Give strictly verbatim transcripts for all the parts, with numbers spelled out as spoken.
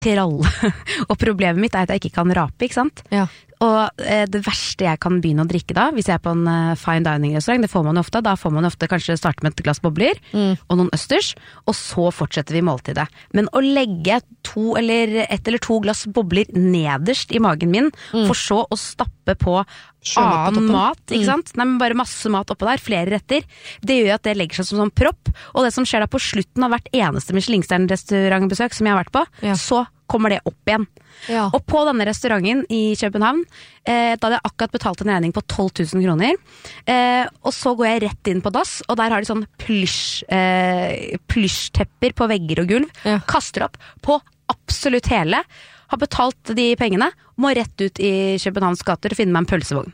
tralle. Og problemet mitt er at jeg ikke kan rape, ikke sant? Ja. Og eh, det verste jeg kan begynne å drikke da, hvis jeg er på en uh, fine dining-restaurant, det får man jo ofte, da får man jo ofte kanskje starte med et glass bobler, mm. og noen østers, og så fortsetter vi måltidet. Men å legge to eller ett eller to glass bobler nederst i magen min, mm. for så å stappe på annen mat, ikke sant? Mm. Nei, men bare masse mat oppå der, flere retter. Det gjør at det legger seg som sånn propp, og det som skjer da på slutten av hvert eneste Michelin-restaurantbesøk som jeg har vært på, ja. Så kommer det opp igjen. Ja. Og på denne restauranten i København, eh, da hadde jeg akkurat betalt en regning på tolv tusen kroner, eh, og så går jeg rett inn på dass, og der har de sånn plysj, eh, plysjtepper på vegger og gulv, ja. Kaster opp på absolutt hele, har betalt de pengene, må rett ut i Københavns gater og finne meg en pølsevogn.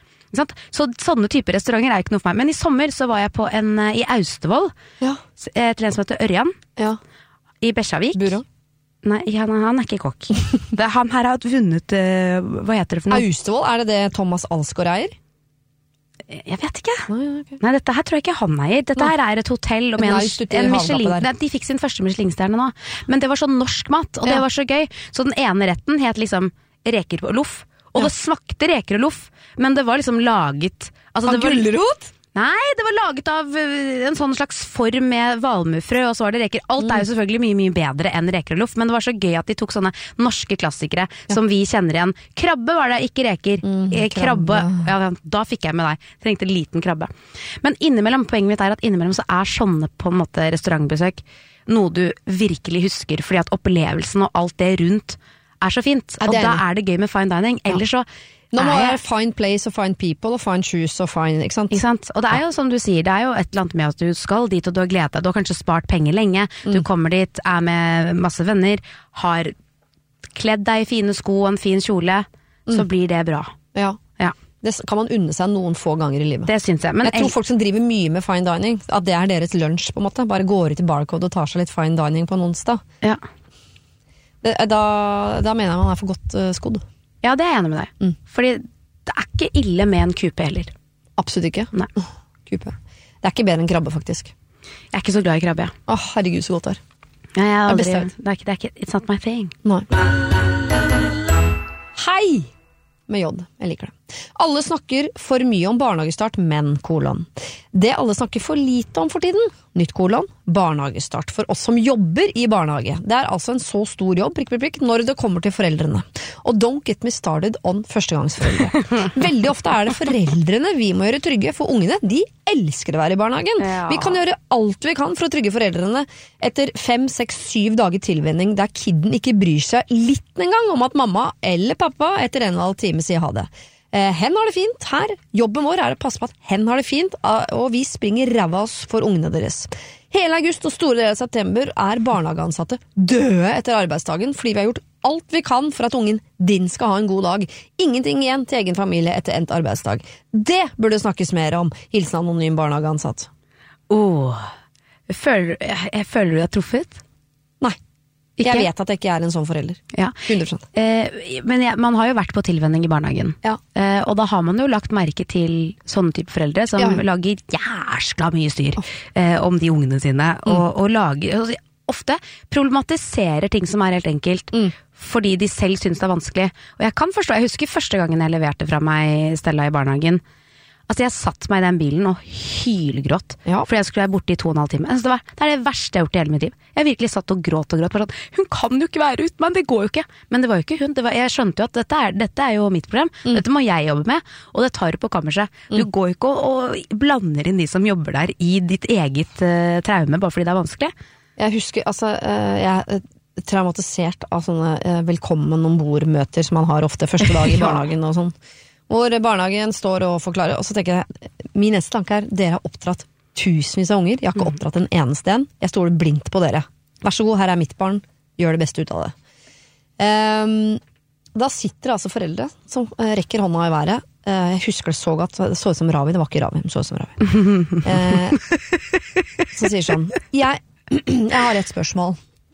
Så sånne typer restauranter er ikke noe for meg. Men i sommer så var jeg på en i Austevoll, ja. Til en som heter Ørjan, ja. I Bersavik. Buro? Nei, han, han er ikke kokk. Det, han her har vunnet, uh, hva heter det for noe? Austevoll, er det det Thomas Alsgaard eier? Jeg vet ikke. Nei, okay. Nei, dette her tror jeg ikke han eier. Dette Nei. Her er et hotell og med en, en Michelin. Nei, de fikk sin første Michelin-stjerne nå. Men det var sånn norsk mat, og det ja. Var så gøy. Så den ene retten het liksom reker og loff. Og ja. Det smakte reker og loff, men det var liksom laget altså, Av gulrot? Nei, det var laget av en sånn slags form med valmuefrø, og så var det reker. Alt er jo selvfølgelig mye, mye bedre enn reker og loff, men det var så gøy at de tok sånne norske klassikere ja. Som vi kjenner igjen. Krabbe var det, ikke reker. Mm, krabbe. krabbe. Ja, da fikk jeg med deg. Trengte en liten krabbe. Men innimellom, poenget mitt er at innimellom så er sånne på en måte restaurantbesøk noe du virkelig husker, fordi at opplevelsen og alt det rundt er så fint. Ja, og da er det gøy med fine dining. Ellers så Nå må det være fine place og fine people og fine shoes og fine, ikke sant? Ikke sant? Og det er jo som du sier, det er jo et eller annet med at du skal dit og du har gledet deg, du har kanskje spart penger lenge, mm. du kommer dit, er med masse venner, har kledd deg i fine sko og en fin kjole, mm. så blir det bra. Ja. Ja. Det kan man unne seg noen få ganger i livet. Det synes jeg. Men jeg tror folk som driver mye med fine dining, at det er deres lunsj på en måte, bare går ut i Barcode og tar seg litt fine dining på en onsdag. Ja. Det, da, da mener jeg man er for godt uh, skodd. Ja, det er jeg enig med deg. Mm. Fordi det er ikke ille med en kupe heller. Absolutt ikke. Nei. Oh, kupe. Det er ikke bedre enn krabbe, faktisk. Jeg er ikke så glad i krabbe, ja. Åh, oh, herregud, så godt det er. Ja, jeg har aldri, det, er det, er ikke, det er ikke, it's not my thing. Nei. Hei! Med J, jeg liker det. Alle snakker for mye om barnehagestart, men kolon. Det alle snakker for lite om for tiden, nytt kolon, barnehagestart for oss som jobber i barnehage. Det er altså en så stor jobb, prikk, prikk, prikk, når det kommer til foreldrene. Og don't get me started on førstegangsforeldre. Veldig ofte er det foreldrene vi må gjøre trygge, for ungene, de elsker å være i barnehagen. Ja. Vi kan gjøre alt vi kan for å trygge foreldrene etter fem, seks, syv dager tilvenning der kidden ikke bryr seg litt en gang om at mamma eller pappa etter en eller annen time sier ha det. Eh, hen har det fint her. Jobben vår er å passe på at hen har det fint, og vi springer ræva oss for ungene deres. Hele august og store deler av september er barnehageansatte døde etter arbeidsdagen fordi vi har gjort alt vi kan for at ungen din skal ha en god dag. Ingenting igjen til egen familie etter endt arbeidsdag. Det burde snakkes mer om. Hilsen anonym barnehageansatt. Åh, jeg føler, jeg, jeg føler du er truffet? Nei. Ikke? Jeg vet at jeg ikke er en sånn forelder. Ja. hundre prosent. Eh, men jeg, man har jo vært på tilvenning i barnehagen. Ja. Eh, og da har man jo lagt merke til sånne type foreldre som ja. Lager jæskla mye styr eh, om de ungene sine. Mm. Og, og lager, ofte problematiserer ting som er helt enkelt, mm. fordi de selv synes det er vanskelig. Og jeg kan forstå, jeg husker første gangen jeg leverte fra meg Stella i barnehagen. Altså jeg satt meg i den bilen og hylgrått, ja. Fordi jeg skulle være borte i to og en halv time. Altså det, var, det er det verste jeg har gjort i hele mitt liv. Jeg virkelig satt og gråt og gråt. Sånn, hun kan jo ikke være uten meg, det går jo ikke. Men det var jo ikke hun. Det var, jeg skjønte jo at dette er, dette er jo mitt problem. Mm. Dette må jeg jobbe med, og det tar du på kammerset. Mm. Du går jo ikke og, og blander inn de som jobber der i ditt eget uh, traume, bare fordi det er vanskelig. Jeg husker, altså, uh, jeg er traumatisert av sånne uh, velkommen ombord-møter som man har ofte første dag i barnehagen og sånn. Hvor barnehagen står og forklarer, og så tenker jeg, min neste tanke er, dere har oppdratt tusenvis av unger, jeg har ikke oppdratt en eneste en, jeg stoler blindt på dere. Vær så god, her er mitt barn, gjør det beste ut av det. Um, da sitter altså foreldre som uh, rekker hånda i været, uh, jeg husker det så godt, det så ut som Ravi, det var ikke Ravi, det så ut som Ravi. Uh, så sier sånn, jeg, jeg har et spørsmål.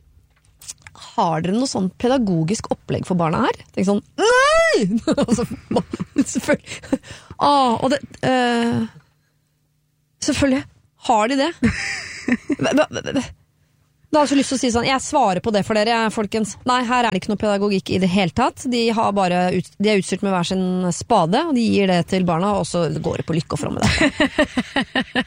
Har dere noe sånn pedagogisk opplegg for barna her? Tenk sånn, nei! altså, selvfølgelig. Ah, og det, uh, selvfølgelig har de det. Du har altså lyst til å si sånn, jeg svarer på det for dere, folkens. Nei, her er det ikke noe pedagogikk i det hele tatt. De, har bare ut, de er utstyrt med hver sin spade, og de gir det til barna, og så går det på lykke og from med det.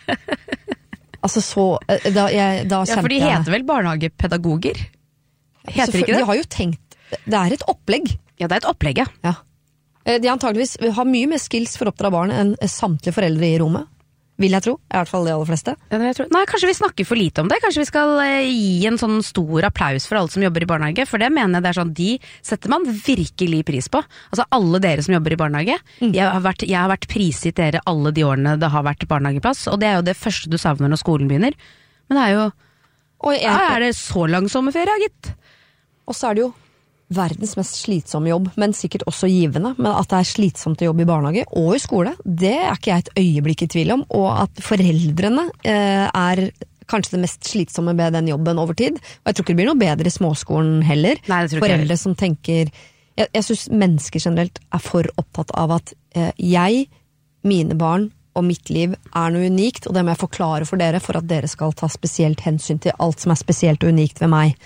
Altså så, da, jeg, da ja, for de heter vel barnehagepedagoger? Heter de ikke det? De har jo tenkt, det er et opplegg. Ja, det er et opplegg, ja. ja. De antageligvis har mye mer skills for å oppdra barn enn samtlige foreldre i rommet. Vil jeg tro, i hvert fall de aller fleste. Ja, det jeg tror. Nei, kanskje vi snakker for lite om det. Kanskje vi skal eh, gi en sånn stor applaus for alle som jobber i barnehage, for det mener jeg det er sånn, de setter man virkelig pris på. Altså alle dere som jobber i barnehage. Mm. Jeg, har vært, jeg har vært prisgitt dere alle de årene det har vært barnehageplass, og det er jo det første du savner når skolen begynner. Men det er jo, og jeg, ja, er det så lang sommerferie, gitt? Og så er det jo verdens mest slitsomme jobb, men sikkert også givende, men at det er slitsomt å jobbe i barnehage og i skole, det er ikke jeg et øyeblikk i tvil om, og at foreldrene eh, er kanskje det mest slitsomme med den jobben over tid, og jeg tror ikke det blir noe bedre i småskolen heller. Nei, det tror ikke foreldre som tenker, jeg, jeg synes mennesker generelt er for opptatt av at eh, jeg, mine barn og mitt liv er noe unikt, og det må jeg forklare for dere for at dere skal ta spesielt hensyn til alt som er spesielt og unikt ved meg.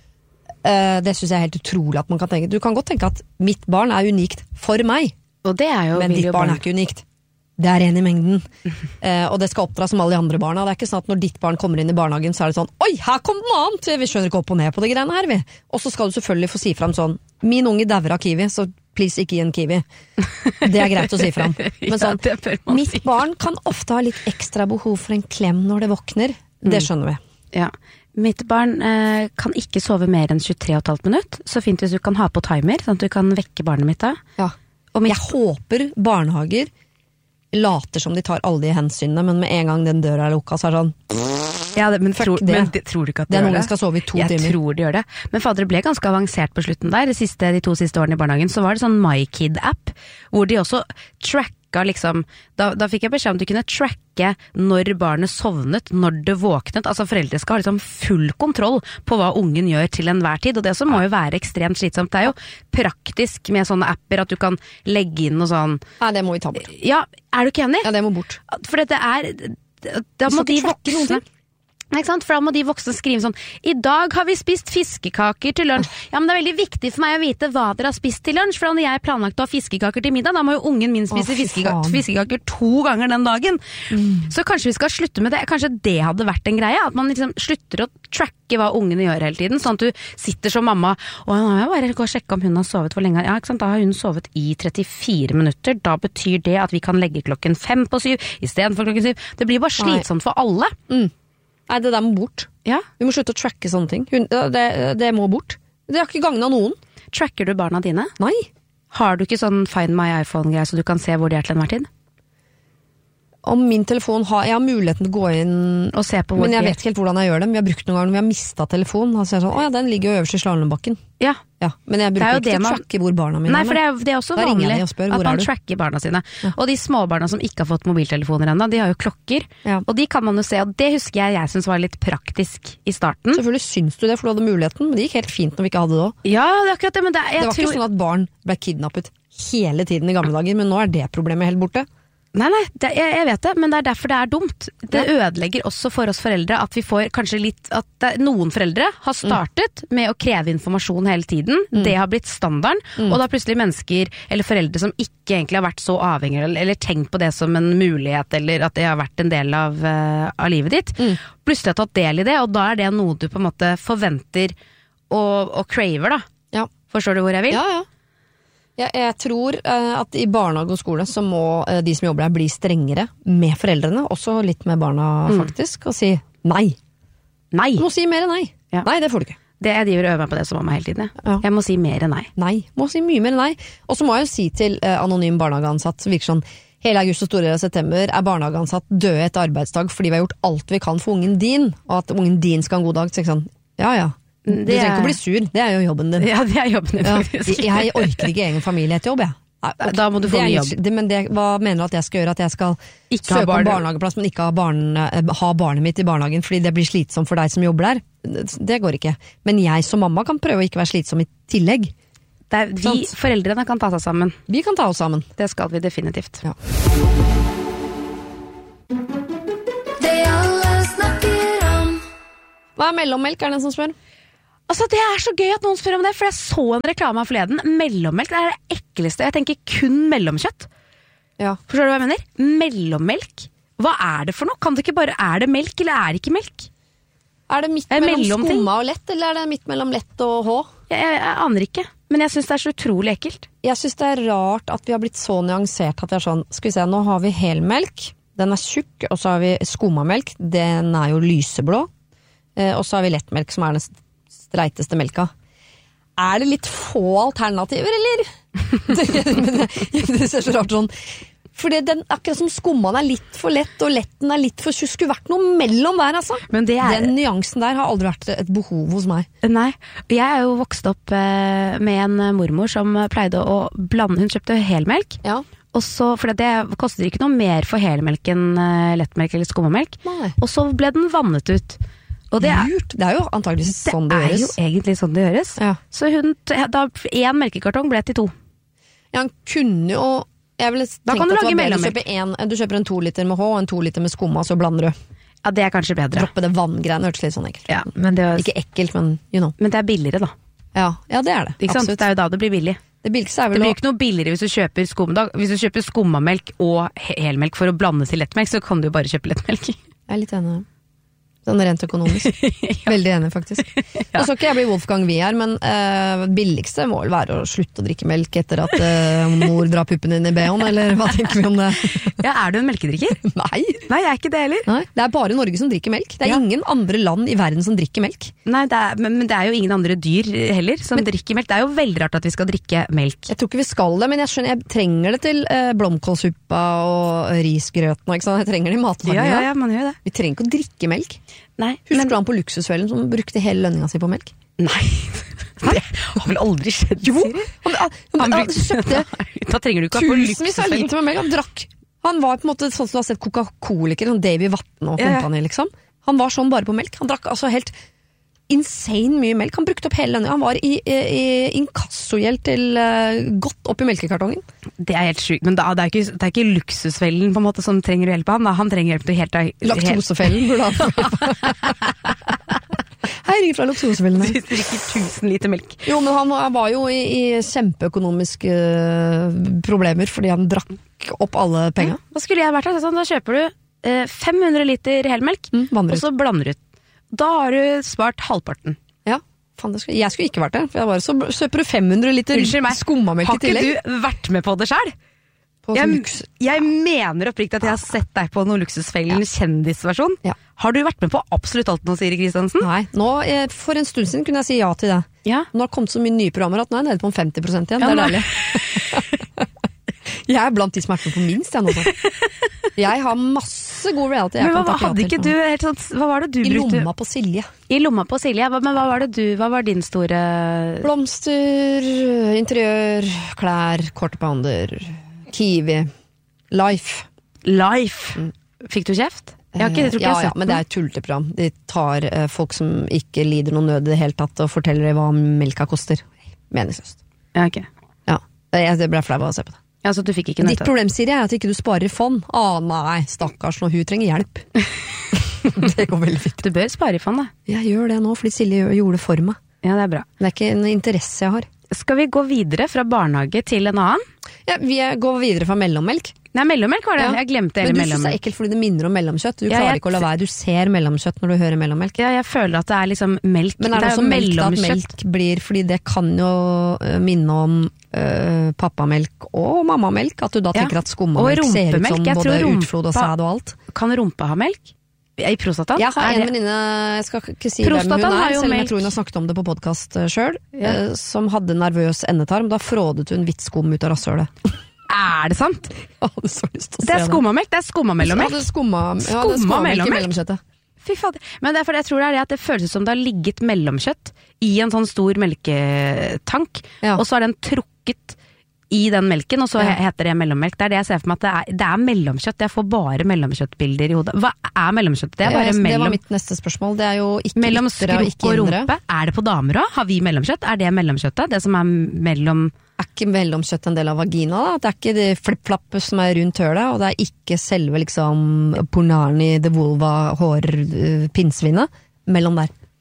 Uh, det synes jeg er helt utrolig at man kan tenke. Du kan godt tenke at mitt barn er unikt for meg, og det er jo, men ditt barn er ikke unikt. Det er en i mengden. uh, og det skal oppdra som alle de andre barna. Det er ikke sånn at når ditt barn kommer inn i barnehagen, så er det sånn, oi, her kom noe annet! Vi skjønner ikke opp og ned på det greiene her, vi. Og så skal du selvfølgelig få si frem sånn, min unge dauer av kiwi, så please ikke gi en kiwi. Det er greit å si frem. Men sånn, ja, mitt si. barn kan ofte ha litt ekstra behov for en klem når det våkner. Det skjønner vi. Ja. Mitt barn eh, kan ikke sove mer enn tjuetre og et halvt minutt, så fint hvis du kan ha på timer, sånn at du kan vekke barnet mitt da. Ja. Og mitt... Jeg håper barnehager later som de tar alle de hensynene, men med en gang den døra er lukket, så er det sånn... Ja, det, men, tro, det. men det, tror du ikke at de det gjør det? Den ungen skal sove i to jeg timer. Jeg tror de gjør det. Men fader, det ble ganske avansert på slutten der, de, siste, de to siste årene i barnehagen, så var det sånn MyKid-app, hvor de også tracker liksom, da, da fikk jeg beskjed om du kunne tracke når barnet sovnet, når det våknet, altså foreldre skal ha liksom full kontroll på hva ungen gjør til enhver tid, og det som må jo være ekstremt slitsomt, det er jo praktisk med sånne apper at du kan legge inn og sånn. Nei, det må vi ta bort. Ja, er du ikke enig? Ja, det må bort. For det er, da må de voksne... Ikke sant? For da må de voksne skrive sånn, i dag har vi spist fiskekaker til lunsj. Ja, men det er veldig viktig for meg å vite hva dere har spist til lunsj, for når jeg planlagt å ha fiskekaker til middag, da må jo ungen min spise fiskekaker, fiskekaker to ganger den dagen. Mm. Så kanskje vi skal slutte med det. Kanskje det hadde vært en greie, at man liksom slutter å tracke hva ungene gjør hele tiden, sånn at du sitter som mamma, og nå må jeg bare gå og sjekke om hun har sovet for lenge. Ja, ikke sant? Da har hun sovet i trettifire minutter, da betyr det at vi kan legge klokken fem på syv, i stedet for klokken syv. Det blir bare slitsomt for alle. Mm. Nei, det der må bort. Ja. Vi må slutte å tracke sånne ting. Hun, det, det må bort. Det har ikke gagnet noen. Tracker du barna dine? Nei. Har du ikke sånn Find My iPhone-greie, så du kan se hvor de er til enhver tid? Om min telefon har, jeg har muligheten til å gå inn og se på hvor men jeg vet ikke helt hvordan jeg gjør det. Vi har brukt noen ganger når vi har mistet telefonen. Altså jeg er sånn, åja, den ligger jo øverst i slalombakken. Ja. Ja, men jeg bruker ikke til å tracke hvor barna mine er. Nei, for det er, det er også da vanlig spør, at man tracker barna sine. Ja. Og de småbarna som ikke har fått mobiltelefoner ennå, de har jo klokker. Ja. Og de kan man jo se, og det husker jeg jeg synes var litt praktisk i starten. Selvfølgelig syns du det, for du hadde muligheten, men det gikk helt fint når vi ikke hadde det også. Ja, det er akkurat det, men det, jeg det var tror... ikke sånn at barn ble kidnappet hele tiden i gamle dager, men nå er det problemet helt borte. Nei, nei, det, jeg, jeg vet det, men det er derfor det er dumt. Det ødelegger også for oss foreldre at vi får kanskje litt, at det, noen foreldre har startet mm. med å kreve informasjon hele tiden. Mm. Det har blitt standarden, mm. og da plutselig mennesker eller foreldre som ikke egentlig har vært så avhengige eller, eller tenkt på det som en mulighet, eller at det har vært en del av, uh, av livet ditt, mm. plutselig har tatt del i det, og da er det noe du på en måte forventer og, og craver da. Ja. Forstår du hvor jeg vil? Ja, ja. Ja, jeg tror uh, at i barnehage og skole så må uh, de som jobber der bli strengere med foreldrene, også litt med barna mm. faktisk, og si nei. Nei. Du må si mer enn nei. Ja. Nei, det får du ikke. Det jeg driver og øver meg på det som mamma hele tiden. Ja. Jeg må si mer enn nei. Nei, må si mye mer enn nei. Og så må jeg jo si til uh, anonym barnehageansatt, som virker sånn, hele august og store del av september er barnehageansatt døde etter arbeidsdag fordi vi har gjort alt vi kan for ungen din, og at ungen din skal ha en god dag. Så ikke sånn, ja ja. Du det trenger ikke å bli sur, det er jo jobben din. Ja, det er jobben din faktisk. Ja, jeg orker ikke egen familie etter jobb, jeg. Nei, da må du få ny jobb. Det, men det, hva mener du at jeg skal gjøre? At jeg skal ikke søke barn. om barnehageplass, men ikke ha, barn, ha barnet mitt i barnehagen fordi det blir slitsomt for deg som jobber der? Det går ikke. Men jeg som mamma kan prøve å ikke være slitsom i tillegg. Det er, vi sånn. Foreldrene kan ta seg sammen. Vi kan ta oss sammen. Det skal vi definitivt. Ja. Hva er mellommelk, er det en som spør? Altså, det er så gøy at noen spør om det, for jeg så en reklame av forleden. Mellommelk, det er det ekleste. Jeg tenker kun mellomkjøtt. Ja. Forstår du hva jeg mener? Mellommelk. Hva er det for noe? Kan det ikke bare, er det melk, eller er det ikke melk? Er det midt Er det mellom mellomting? skumma og lett, eller er det midt mellom lett og H? Jeg, jeg, jeg aner ikke, men jeg synes det er så utrolig ekkelt. Jeg synes det er rart at vi har blitt så nyansert at vi er sånn, skal vi se, nå har vi helmelk, den er tjukk, og så har vi skummamelk, den er jo lyseblå, eh, og så har vi lettmelk som er den streiteste melka. Er det litt få alternativer, eller? det, men, det ser så rart sånn. Fordi den, akkurat som skummaen er litt for lett, og letten er litt for tjukk, skulle vært noe mellom der, altså. Men det er... Den nyansen der har aldri vært et behov hos meg. Nei, jeg er jo vokst opp eh, med en mormor som pleide å blande, hun kjøpte helmelk, Ja. og så, for det koster ikke noe mer for helmelk enn eh, lettmelk eller skummamelk, Nei. og så ble den vannet ut. Og det er, Lurt. Det er jo antageligvis det sånn det er gjøres. jo egentlig sånn det gjøres. Ja. Så hun, da en melkekartong ble til to. Ja, han kunne jo jeg ville Da tenkt kan du at det lage var bedre. mellommelk. Du kjøper, en, du kjøper en to liter med H og en to liter med skumma, så blander du. Ja, det er kanskje bedre. Droppe det vanngreiene, hørtes litt sånn ekkelt. Ja, men det, Ikke ekkelt, men you know. men det er billigere da. Ja, ja det er det. Ikke sant? Absolutt. Det er jo da det blir billig. Det billigste er Det vel blir å ikke noe billigere hvis du kjøper skum, da. Hvis du kjøper skummamelk og he- helmelk for å blande til lettmelk, så kan du jo bare kjøpe lettmelk. Jeg er litt enig. Sånn rent økonomisk. Veldig enig, faktisk. Nå skal ikke jeg bli Wolfgang Wie her, men uh, billigste må vel være å slutte å drikke melk etter at uh, mor drar puppen inn i B H-en, eller hva tenker vi om det? Ja, er du en melkedrikker? Nei. Nei, jeg er ikke det heller. Nei, det er bare Norge som drikker melk. Det er Ja. ingen andre land i verden som drikker melk. Nei, det er, men, men det er jo ingen andre dyr heller som drikker melk. Det er jo veldig rart at vi skal drikke melk. Jeg tror ikke vi skal det, men jeg skjønner, jeg trenger det til uh, blomkålsuppa og risgrøten. Ikke sant? Jeg trenger det i matlagninga. Ja, ja, ja, man gjør det. Vi trenger ikke å drikke melk. Nei, Husker men, du han på Luksusfellen som brukte hele lønninga si på melk? nei. Det har vel aldri skjedd, Jo! Siri? Han, han, han, Han han brukte- kjøpte Nei, da trenger du ikke ha på tusenvis av luksusfellen. liter med melk. Han drakk. Han var på en måte sånn som du har sett Coca-Colikere, sånn Davy Vatne og Ja, ja. kompani, liksom. Han var sånn bare på melk. Han drakk altså helt insane mye melk. Han brukte opp hele lønninga. Han var i, i, i inkassogjeld til uh, godt opp i melkekartongen. Det er helt sykt, men da, det, er ikke, det er ikke luksusfellen på en måte som trenger hjelp av han. Da. Han trenger hjelp til helt av... Laktosefellen burde han. Hei, ringer fra laktosefellen. Du drikker tusen liter melk. Jo, men han var jo i, i kjempeøkonomiske øh, problemer fordi han drakk opp alle penga. Hva skulle jeg vært da? Sånn, da kjøper du eh, fem hundre liter helmelk, Mm, vandrer og så blander du ut. Da har du spart halvparten. Ja, faen, det skulle, jeg skulle ikke vært der. For jeg bare, så kjøper du fem hundre liter Unnskyld meg, skummamelk har i tillegg. ikke du vært med på det selv? På sånn Jeg, luks. jeg mener oppriktig at jeg har sett deg på noen luksusfellen kjendisversjon. Ja. Har du vært med på absolutt alt nå, Siri Kristiansen? Nei, nå, eh, for en stund siden kunne jeg si ja til det. Ja. Nå har det kommet så mye nye programmer at nå er jeg nede på en femti prosent igjen. Ja, det er nå- deilig. Jeg er blant de som er med på minst, jeg nå. så. Jeg har masse god reality. Jeg Men hva, kan takke ja hadde til. ikke du helt sånn, hva var det du I brukte? lomma på Silje. I lomma på Silje. Hva- Men hva var det du, hva var din store Blomster, interiør, klær, korte pounder, Kiwi, Life. life? Fikk du kjeft? Jeg har ikke, jeg tror ikke ja, jeg har ja, sett men det er et tulleprogram. De tar eh, folk som ikke lider noen nød i det hele tatt, og forteller dem hva melka koster. Meningsløst. den. Ja, ok. Ja, jeg jeg ble flau av å se på det. Ja, så du fikk ikke Ditt nødt problem, Siri, er at ikke du sparer i fond. Å nei, stakkars, når hun trenger hjelp. Det går veldig fint. Du bør spare i fond, da. Jeg gjør det nå, fordi Silje gjør- gjorde det for meg. Ja, det er bra. Det er ikke en interesse jeg har. Skal vi gå videre fra barnehage til en annen? Ja, vi er- går videre fra mellommelk. Nei, mellommelk var det. Ja. Jeg glemte hele Men du synes det er mellommelk. ekkelt fordi det minner om mellomkjøtt. Du Ja, klarer jeg- ikke å la være. Du ser mellomkjøtt når du hører mellommelk. Ja, jeg føler at det er liksom melk. Men er det, jo også melk da, at mellomkjøtt. melk blir, fordi det kan jo øh, minne om øh, pappamelk og mammamelk, at du da Ja. tenker at skummamelk Og ser ut rumpemelk. som Jeg både tror rumpa- utflod og sæd og alt. Kan rumpa ha melk? I prostataen? Jeg har Er en det- venninne, jeg skal ikke si hvem Prostataen hun har er, jo selv om jeg melk. tror hun har snakket om det på podcast sjøl, Ja. som hadde nervøs endetarm. Da frådet hun hvitt skum ut av rasshølet. Er det sant? Jeg hadde så lyst til å Det er se skummamelk. Det er skummamellomelk. Ja, det er skumma, ja, det er Skumma skummamelk i mellommelk. mellomkjøttet. Fy fader. Men det er fordi jeg tror det er det at det føles som det har ligget mellomkjøtt i en sånn stor melketank, Ja. og så er den trukket i den melken, og så Ja. he- heter det mellommelk. Det er det jeg ser for meg, at det er, det er mellomkjøtt. Jeg får bare mellomkjøttbilder i hodet. Hva er mellomkjøtt? Det er Ja, bare jeg- det mellom, var mitt neste spørsmål. Det er jo ikke mellom ytre og skrok ikke og indre. rumpe. Er det på damer òg? Har vi mellomkjøtt? Er det mellomkjøttet? Det som er mellom Er ikke mellomkjøtt en del av vagina, da? Det er ikke det flipp-flappet som er rundt hølet, og det er ikke selve liksom Pornani, the vulva, hår, uh, pinnsvinet mellom der.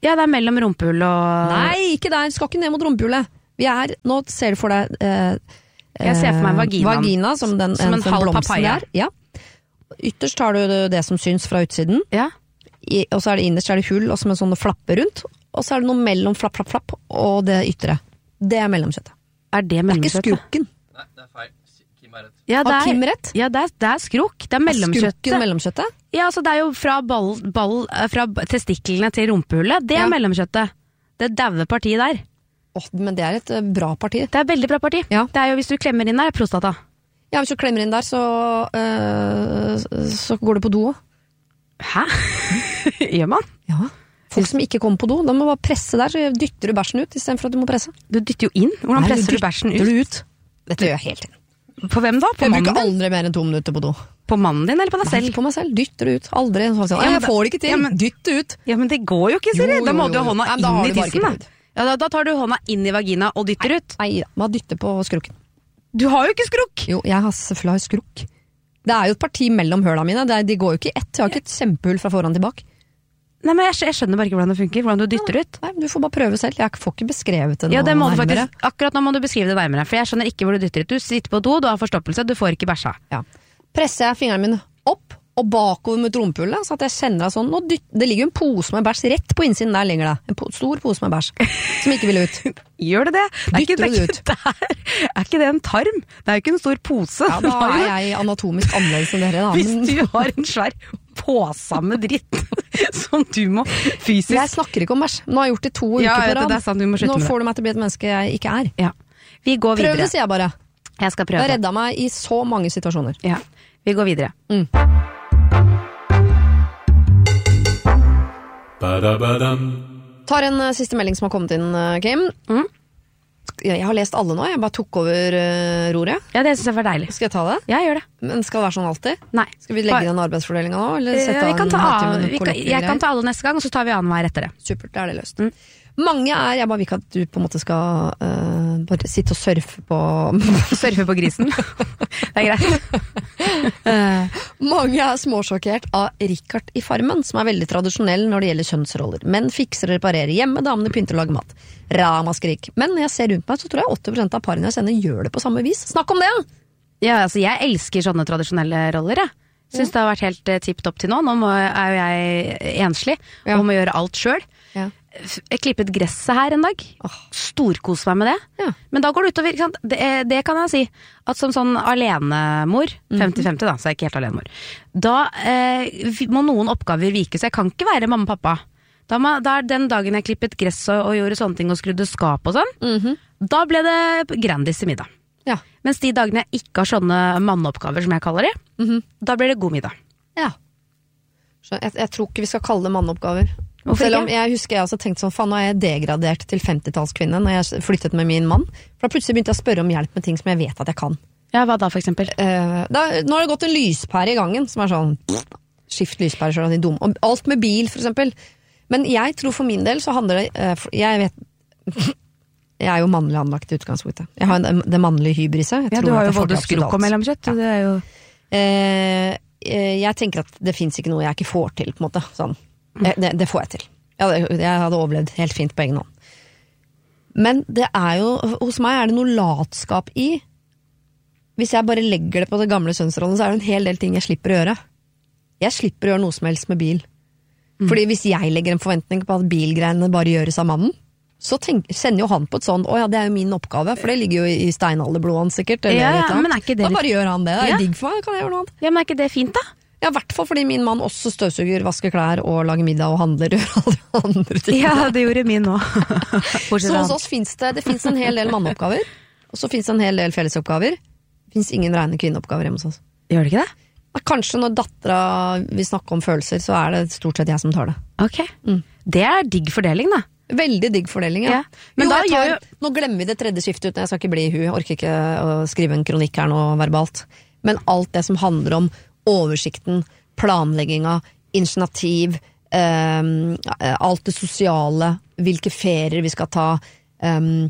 Ja, det er mellom rumpehull og... Nei, ikke der, skal ikke ned mot rumpehullet. Vi er, nå ser du for deg eh, Jeg ser for meg vaginaen. Vagina, som, den, som en, en halv papaya. Der. Ja. Ytterst har du det som syns fra utsiden. Ja. I, og så er det innerst er det hull, og som en sånn flappe rundt. Og så er det noe mellom flapp, flapp, flapp, og det ytre. Det er mellomkjøttet. Er det mellomkjøttet? Det er ikke skrukken. Nei, det er feil. Kim er rett. Ja, det er, Har Kim rett? Ja, det er, det er skruk. Det er mellomkjøttet. Skrukken mellomkjøttet? Ja, altså det er jo fra, ball, ball, fra testiklene til rumpehullet. Det er Ja. mellomkjøttet. Det daue partiet der. Åh, men det er et uh, bra parti. Det er et veldig bra parti. Ja. Det er jo hvis du klemmer inn der, er prostata. Ja, hvis du klemmer inn der, så, uh, så går det på do. Hæ? Gjør man? Ja. Folk som ikke kommer på do, de må bare presse der, så dytter du bæsjen ut, i stedet for at du må presse. Du dytter jo inn. Hvordan Nei, presser du bæsjen ut? dytter du ut? Dette gjør jeg helt inn. På hvem da? På Jeg mannen bruker din? aldri mer enn to minutter på do. På mannen din eller på deg Selv selv? på meg selv, dytter det ut. Aldri. Sånn, Ja, men jeg får det ikke til, ja, men- dytt det ut. Ja, men det går jo ikke, Siri. Jo, Da må jo, du ha jo. hånda Nei, men da har inn i du bare tissen. ikke Da. prøvd. Ja, da, da tar du hånda inn i vagina og dytter ut. Nei, bare dytte på skrukken. Du har jo ikke skrukk! Jo, jeg har selvfølgelig har skrukk. Det er jo et parti mellom høla mine, det er, de går jo ikke i ett. Jeg har ikke et kjempehull fra foran til bak. Nei, men jeg, jeg skjønner bare ikke hvordan det funker. Hvordan du dytter ut. Nei, du får bare prøve selv. Jeg får ikke beskrevet det Ja, det må noe du nærmere. faktisk, akkurat nå må du beskrive det nærmere, for jeg skjønner ikke hvor du dytter ut. Du sitter på do, du har forstoppelse, du får ikke bæsja. Ja. Presser jeg fingrene mine opp og bakover mot rumpehullet, så at jeg kjenner det sånn. Nå dytt, det ligger jo en pose med bæsj rett på innsiden der ligger det. En po stor pose med bæsj, som ikke vil ut. Gjør det det? Det er ikke, Dytter det er, du ikke, det er, er ikke det en tarm? Det er jo ikke en stor pose. Ja, da er jeg anatomisk annerledes enn dere, da. Hvis Men du har en svær påse med dritt som du må fysisk... jeg snakker ikke om bæsj. Nå har jeg gjort det to Ja, uker jeg vet på det, rad. det er sant, vi må slutte Nå med det. får du meg til å bli et menneske jeg ikke er. Ja. Vi går Prøv videre. det, sier jeg bare. Jeg skal Du prøve. har redda meg i så mange situasjoner. Ja. Vi går videre. Mm. Tar en uh, siste melding som har kommet inn, uh, Kim. Mm. Jeg, jeg har lest alle nå, jeg bare tok over uh, roret. Ja, det synes jeg var deilig. Skal jeg ta det? Ja, gjør det. Men skal det være sånn alltid? Nei. Skal vi legge den arbeidsfordelinga nå? Eller Eh, sette vi av kan en ta, halvtime med vi kan, kollokviegreier? jeg kan ta alle neste gang, og så tar vi annen vei etter det. Supert, da er det løst. Mm. Mange er, jeg bare vil ikke at du på en måte skal uh, bare sitte og surfe på Surfe på grisen. Det er greit. Eh, Mange er småsjokkert av Richard i Farmen, som er veldig tradisjonell når det gjelder kjønnsroller. Menn fikser og reparerer hjemme, damene pynter og lager mat. Ramaskrik. Men når jeg ser rundt meg, så tror jeg åtti prosent av parene jeg sender gjør det på samme vis. Snakk om det! Ja, altså jeg elsker sånne tradisjonelle roller, jeg. Syns det har vært helt uh, tipp topp til nå. Nå må, er jo jeg enslig, Ja. og må gjøre alt sjøl. Ja. Jeg klippet gresset her en dag. Åh. Storkos meg med det. Ja. Men da går det utover, ikke sant? Det, det kan jeg si. At som sånn alenemor, femti femti da, så er jeg ikke helt alenemor, da eh, vi- må noen oppgaver vike, så jeg kan ikke være mamma og pappa. Da, må, da er den dagen jeg klippet gress og, og gjorde sånne ting og skrudde skap og sånn, Mhm. da ble det Grandis i middag. Ja. Mens de dagene jeg ikke har sånne manneoppgaver, som jeg kaller det, Mhm. da blir det god middag. Ja. Så jeg, jeg tror ikke vi skal kalle det manneoppgaver. Hvorfor Selv om ikke? jeg husker jeg også tenkte sånn, faen nå er jeg degradert til femtitallskvinne når jeg flyttet med min mann. For da plutselig begynte jeg å spørre om hjelp med ting som jeg vet at jeg kan. Ja, hva da for eksempel? Eh, da, nå har det gått en lyspære i gangen, som er sånn skift lyspære, så er de dumme. Og alt med bil, for eksempel. Men jeg tror for min del så handler det eh, for- Jeg vet Jeg er jo mannlig anlagt i utgangspunktet. Jeg har en, det mannlige hybriset. Jeg Ja, tror du har at jo jeg får både til absolutt skrukk og alt. mellomkjøtt. Det er jo... Eh, eh, jeg tenker at det finnes ikke noe jeg ikke får til, på en måte. Sånn. Eh, Det, det får jeg til. Jeg hadde, jeg hadde overlevd helt fint på egen hånd. Men det er jo, hos meg er det noe latskap i. Hvis jeg bare legger det på det gamle kjønnsrollen, så er det en hel del ting jeg slipper å gjøre. Jeg slipper å gjøre noe som helst med bil. Fordi hvis jeg legger en forventning på at bilgreiene bare gjøres av mannen, så tenk, sender jo han på et sånn, å ja, det er jo min oppgave, for det ligger jo i steinalderblodet hans sikkert. Eller Ja, et eller annet. men er ikke det Da litt- bare gjør han det. Det er Ja. digg for meg, kan jeg gjøre noe annet. Ja, men er ikke det fint da? Ja, i hvert fall fordi min mann også støvsuger, vasker klær og lager middag og handler og gjør alle de andre ting. Ja, det gjorde min nå. Så hos oss finnes det, det finnes en hel del manneoppgaver, og så finnes det en hel del fellesoppgaver. Det finnes ingen rene kvinneoppgaver hjemme hos oss. Gjør det ikke det? Kanskje når dattera vil snakke om følelser, så er det stort sett jeg som tar det. Ok. Det er digg fordeling da. Veldig digg fordeling, ja. Ja, men jo, da jeg tar, gjør Nå glemmer vi det tredje skiftet ut, jeg skal ikke bli i hu, jeg orker ikke å skrive en kronikk her nå verbalt. Men alt det som handler om oversikten, planlegginga, initiativ, um, alt det sosiale, hvilke ferier vi skal ta, um,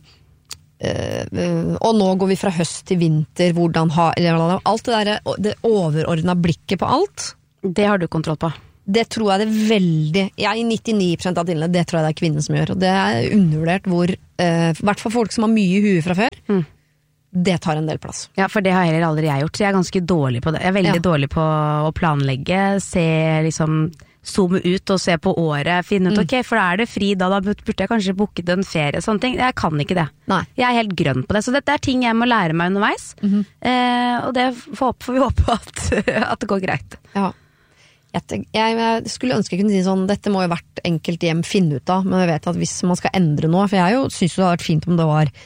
uh, og nå går vi fra høst til vinter, hvordan ha, eller, alt det der, det overordna blikket på alt, Det har du kontroll på. Det tror jeg det er veldig, ja, i nittini prosent av tilfellene, det tror jeg det er kvinnen som gjør, og det er undervurdert hvor, eh, i hvert fall folk som har mye i huet fra før, mm. det tar en del plass. Ja, for det har heller aldri jeg gjort, så jeg er ganske dårlig på det. Jeg er veldig ja. dårlig på å planlegge, se liksom, zoome ut og se på året, finne ut, mm. ok, for da er det fri, da, da burde jeg kanskje booket en ferie, sånne ting. Jeg kan ikke det. Nei. Jeg er helt grønn på det, så dette er ting jeg må lære meg underveis, mm-hmm. eh, og det får, får vi håpe at, at det går greit. Ja. Jeg, jeg, jeg skulle ønske jeg kunne si sånn, dette må jo hvert enkelt hjem finne ut av, men jeg vet at hvis man skal endre noe, for jeg jo synes det hadde vært fint om det var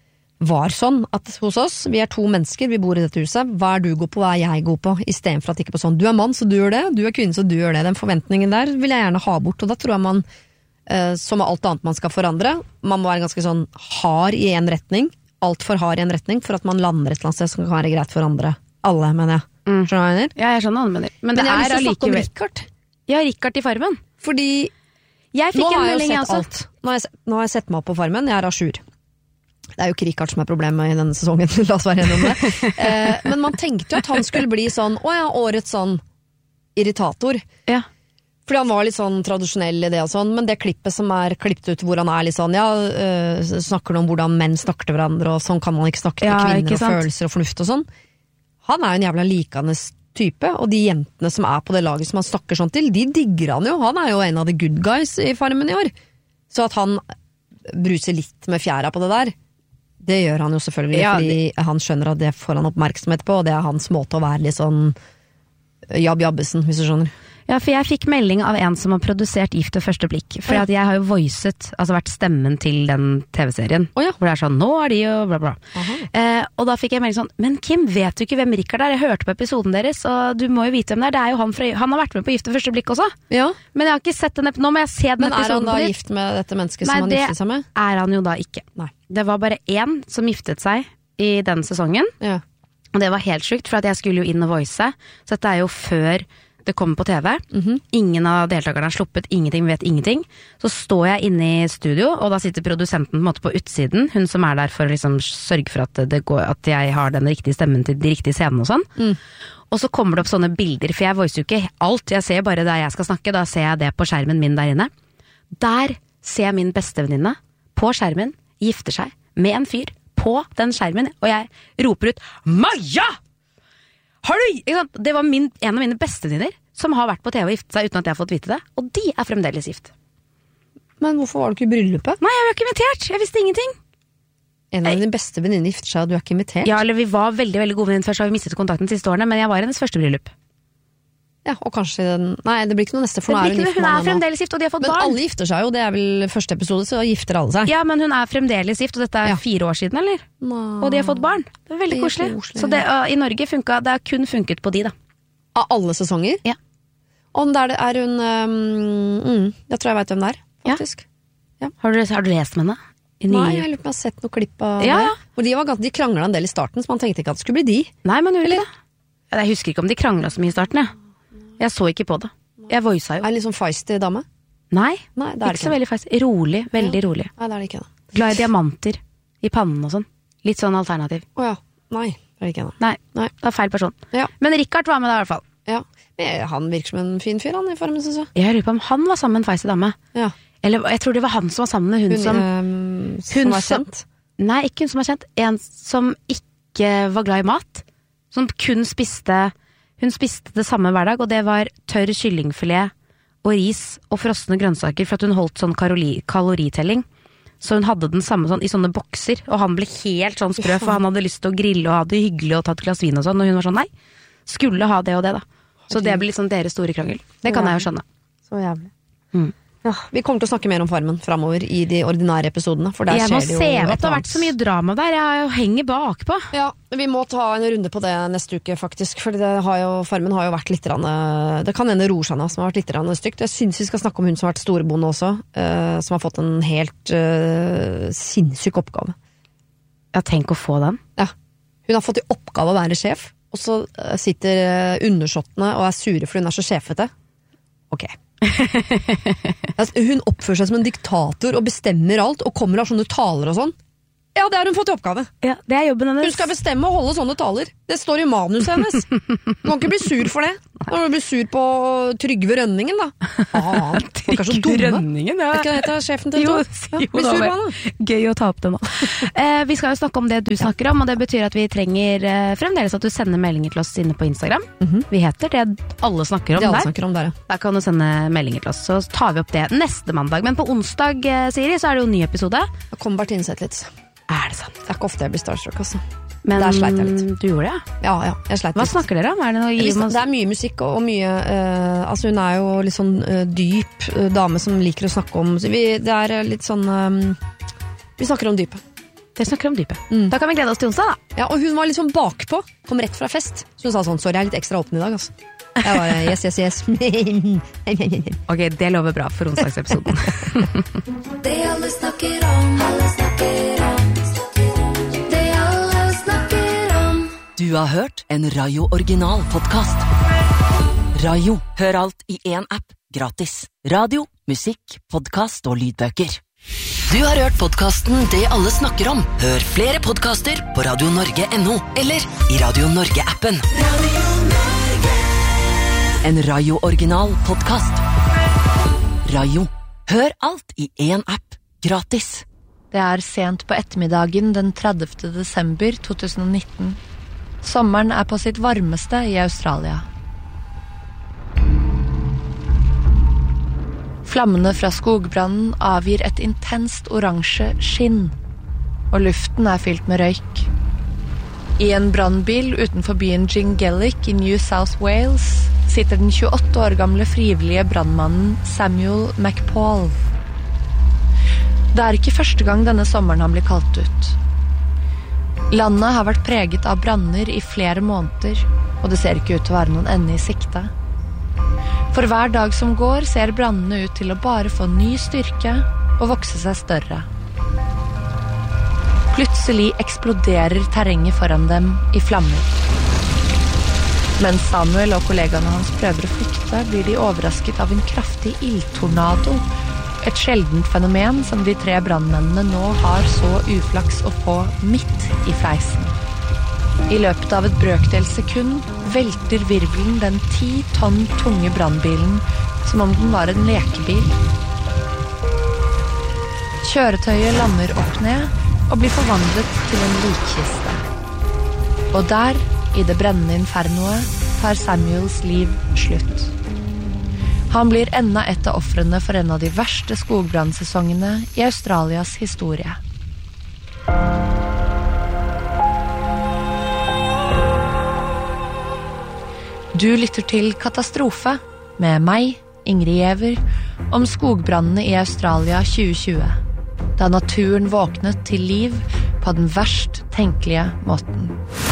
var sånn at hos oss, vi er to mennesker, vi bor i dette huset, hva er du god på, hva er jeg god på, i stedet for at det ikke er på sånn, du er mann, så du gjør det, du er kvinne, så du gjør det, den forventningen der vil jeg gjerne ha bort, og da tror jeg man, eh, som med alt annet man skal forandre, man må være ganske sånn hard i en retning, alt for hard i en retning, for at man lander et eller annet sted som kan være greit for andre, alle, mener jeg. Mm. Skjønner du hva jeg mener? Ja, jeg skjønner hva du mener. Men, Men det jeg har er lyst til å snakke om allikevel... Richard. Ja, Richard i Farmen. Fordi jeg fikk nå en har jeg melding, jo sett altså. alt. Nå har, jeg, nå har jeg sett meg opp på Farmen, jeg er Asjur. Det er jo ikke Richard som er problemet i denne sesongen, la oss være enige om det. Eh, men man tenkte jo at han skulle bli sånn, å ja, årets sånn irritator. Ja. Fordi han var litt sånn tradisjonell i det og sånn, men det klippet som er klippet ut hvor han er litt sånn, ja, øh, snakker om hvordan menn snakker til hverandre, og sånn kan man ikke snakke til ja, kvinner og følelser og fornuft og sånn. Han er jo en jævla likende type, og de jentene som er på det laget som han snakker sånn til, de digger han jo. Han er jo en av the good guys i Farmen i år. Så at han bruser litt med fjæra på det der, det gjør han jo selvfølgelig, ja, fordi det... han skjønner at det får han oppmerksomhet på, og det er hans måte å være litt sånn jabb-jabbesen, hvis du skjønner. Ja, for jeg fikk melding av en som har produsert Gift ved første blikk, for ja. at jeg har jo voicet, altså vært stemmen til den tv-serien, oh, ja. hvor det er sånn, nå er de jo bla bla. Eh, og da fikk jeg melding sånn, men Kim, vet du ikke hvem Richard er? Jeg hørte på episoden deres, og du må jo vite hvem det er, det er jo han fra, han har vært med på Gift ved første blikk også. Ja. Men jeg har ikke sett den, nå må jeg se den men episoden. Men er han da gift med dette mennesket Nei, som han giftet seg med? Nei, det er han jo da ikke. Nei. Det var bare én som giftet seg i den sesongen, ja. og det var helt sjukt, for at jeg skulle jo inn og voice, så dette er jo før det kommer på tv. Mm-hmm. Ingen av deltakerne har sluppet, ingenting, vet ingenting. Så står jeg inne i studio, og da sitter produsenten på en måte på utsiden, hun som er der for å liksom sørge for at, det går, at jeg har den riktige stemmen til de riktige scenene og sånn. Mm. Og så kommer det opp sånne bilder, for jeg voicer jo ikke alt, jeg ser bare der jeg skal snakke, da ser jeg det på skjermen min der inne. Der ser jeg min bestevenninne på skjermen, gifter seg med en fyr på den skjermen, og jeg roper ut, Maja! Har du, det var min, en av mine bestevenninner som har vært på T V og giftet seg uten at jeg har fått vite det, og de er fremdeles gift. Men hvorfor var du ikke i bryllupet? Nei, jeg var ikke invitert, jeg visste ingenting. En av dine beste venninner gifter seg, og du er ikke invitert? Ja, eller vi var veldig, veldig gode venninner, først har vi mistet kontakten de siste årene, men jeg var i hennes første bryllup. Ja, og kanskje den... Nei, det blir ikke noe neste, for nå er hun gift. Hun er fremdeles gift, og de har fått men barn. Men alle gifter seg jo, det er vel første episode, så gifter alle seg. Ja, men hun er fremdeles gift, og dette er ja. fire år siden, eller? Nå. Og de har fått barn. Det er veldig det er koselig. koselig. Så det, uh, i Norge funket, det har kun funket på de, da. Av alle sesonger? Ja. Og der er hun... Um, mm, jeg tror jeg vet hvem det er, faktisk. Ja. Ja. Har, du, har du lest med henne? Nei, jeg lurer på om jeg har sett noen klipp av ja, det. Ja. Og de, var, de kranglet en del i starten, så man tenkte ikke at det skulle bli de. Nei, man gjorde det. Jeg husker ikke om de kranglet så mye i starten, ja. Jeg så ikke på det. Jeg voisa jo. Er det litt sånn feisty dame? Nei, Nei det er ikke så veldig feisty. Rolig, veldig ja. rolig. Nei, det er det ikke da. Glad i diamanter i pannen og sånn. Litt sånn alternativ. Åja, nei, det er det ikke da. Nei, Nei. det er feil person. Ja. Men Richard var med da i hvert fall. Ja, men han virker som en fin fyr han i Farmen, synes jeg. Jeg lurer på om han var sammen med en feisty dame. Ja. Eller jeg tror det var han som var sammen med hun, hun som... Um, som hun var kjent? Som, nei, ikke hun som var kjent. En som ikke var glad i mat. Som kun spiste... Hun spiste det samme hver dag, og det var tørr kyllingfilet og ris og frosne grønnsaker, for at hun holdt sånn kalori, kaloritelling. Så hun hadde den samme sånn, i sånne bokser, og han ble helt sånn sprø, for han hadde lyst til å grille og ha det hyggelig og tatt et glass vin og sånn, og hun var sånn, nei, skulle ha det og det da. Så det ble litt sånn deres store krangel. Det kan jeg jo skjønne. Så jævlig. Mm. Ja, vi kommer til å snakke mer om Farmen fremover i de ordinære episodene, for der jeg skjer det jo... Jeg må se at det har vært så mye drama der, jeg henger bakpå. Ja, vi må ta en runde på det neste uke faktisk, for det har jo, Farmen har jo vært litt rann, det kan hende Rosana som har vært litt rann stygt. Jeg synes vi skal snakke om hun som har vært storebonde også, uh, som har fått en helt uh, sinnssyk oppgave. Ja, tenk å få den. Ja, hun har fått i oppgave å være sjef, og så uh, sitter uh, undersåttene og er sure for hun er så sjefete. Ok. Altså, hun oppfører seg som en diktator og bestemmer alt, og kommer av sånne taler og sånn. Ja, det har hun fått i oppgave. Ja, det er jobben hennes. Hun skal bestemme å holde sånne taler. Det står i manuset hennes. Du kan ikke bli sur for det. Når du blir sur på Trygve Rønningen, da. Ah, folk er så dumme. Rønningen, ja. Er ikke det heter sjefen til Jo, det? jo, Ja, blir sur på da, henne. gøy å ta opp det nå. Eh, vi skal jo snakke om det du snakker om, og det betyr at vi trenger eh, fremdeles at du sender meldinger til oss inne på Instagram. Mhm. Vi heter det alle snakker om Det alle der. snakker om der, ja. Der kan du sende meldinger til oss, så tar vi opp det neste mandag. Men på onsdag, eh, Siri, så er det jo en ny episode. Da kommer Bertine sett litt. Er det sant? Det er ikke ofte jeg blir starstruck, altså. Men Der sleit jeg litt. du gjorde det, ja. Ja, ja, jeg sleit Hva litt. snakker dere om? Er det noe å gi Liksom, oss? det er mye musikk og, og mye eh, Altså hun er jo litt sånn eh, dyp eh, dame som liker å snakke om så vi, Det er eh, litt sånn eh, Vi snakker om dypet. Dere snakker om dypet. Mm. Da kan vi glede oss til onsdag, da. Ja, og hun var litt sånn bakpå. Kom rett fra fest. Så hun sa sånn, sorry, jeg er litt ekstra åpen i dag, altså. Jeg var yes, yes, yes. Ok, det lover bra for onsdagsepisoden. Det alle snakker om, alle snakker om. Det alle snakker om. Du har hørt en Rayo Original podcast. Rayo, hør alt i en app, gratis. Radio, musikk, podcast og lydbøker. Du har hørt podcasten Det alle snakker om. Hør flere podcaster på radio norge punktum no eller i Radio Norge-appen. Radio Norge. En Rayo Original podcast. Rayo, hør alt i en app, gratis. Det er sent på ettermiddagen den tredivte desember to tusen og nitten. Sommeren er på sitt varmeste i Australia. Flammene fra skogbrannen avgir et intenst oransje skinn, og luften er fylt med røyk. I en brannbil utenfor byen Jingellic i New South Wales sitter den tjueåtte år gamle frivillige brannmannen Samuel McPaul. Det er ikke første gang denne sommeren han blir kalt ut. Landet har vært preget av branner i flere måneder, og det ser ikke ut til å være noen ende i sikte. For hver dag som går ser brannene ut til å bare få ny styrke og vokse seg større. Plutselig eksploderer terrenget foran dem i flammer. Mens Samuel og kollegaene hans prøver å flykte, blir de overrasket av en kraftig ildtornado, et sjeldent fenomen som de tre brandmennene nå har så uflaks å få midt i fleisen. I løpet av et brøkdel sekund velter virvelen den ti tonn tunge brannbilen som om den var en lekebil. Kjøretøyet lander opp ned og blir forvandlet til en likkiste. Og der, i det brennende infernoet, tar Samuels liv slutt. Han blir enda et av ofrene for en av de verste skogbrannsesongene i Australias historie. Du lytter til Katastrofe med meg, Ingrid Giæver, om skogbrannene i Australia tjue tjue, da naturen våknet til liv på den verst tenkelige måten.